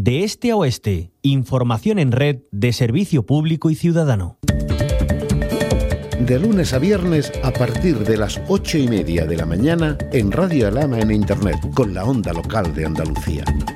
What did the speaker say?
De este a oeste, información en red de servicio público y ciudadano. De lunes a viernes a partir de las 8:30 de la mañana en Radio Alhama en Internet con la onda local de Andalucía.